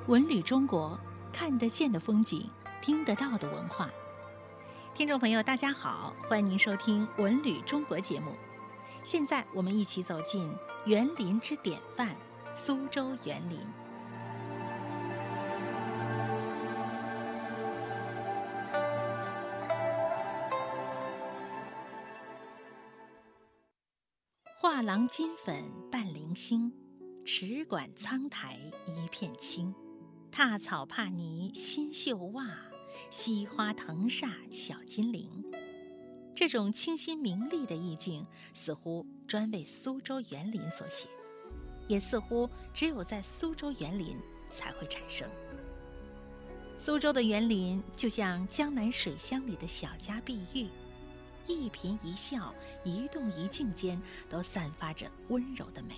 文旅中国，看得见的风景，听得到的文化。听众朋友，大家好，欢迎您收听《文旅中国》节目。现在我们一起走进园林之典范——苏州园林。画廊金粉半零星，池馆苍苔一片青。踏草帕泥新绣袜，惜花藤煞小金铃。这种清新明丽的意境，似乎专为苏州园林所写，也似乎只有在苏州园林才会产生。苏州的园林就像江南水乡里的小家碧玉，一颦一笑，一动一静间，都散发着温柔的美。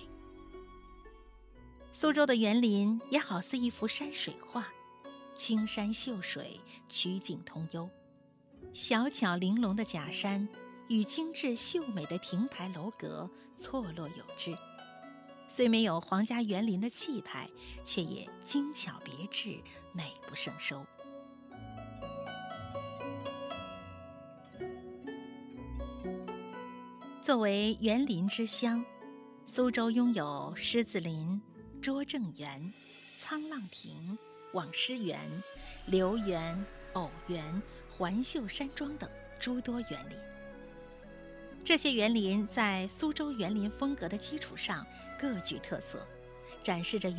苏州的园林也好似一幅山水画，青山秀水，曲径通幽。小巧玲珑的假山与精致秀美的亭台楼阁错落有致，虽没有皇家园林的气派，却也精巧别致，美不胜收。作为园林之乡，苏州拥有狮子林、拙政园、沧浪亭、网师园、留园、藕园、环秀山庄等诸多园林。这些园林在苏州园林风格的基础上各具特色，展示着